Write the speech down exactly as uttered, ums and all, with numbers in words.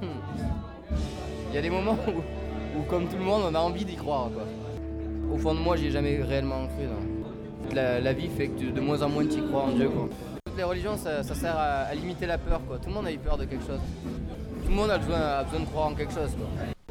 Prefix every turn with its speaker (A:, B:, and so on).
A: Il y a des moments où, où, comme tout le monde, on a envie d'y croire, quoi. Au fond de moi, j'y ai jamais réellement cru, non. La, la vie fait que de, de moins en moins tu y crois en Dieu, quoi. Toutes les religions, ça, ça sert à, à limiter la peur, quoi. Tout le monde a eu peur de quelque chose. Tout le monde a besoin, a besoin de croire en quelque chose, quoi.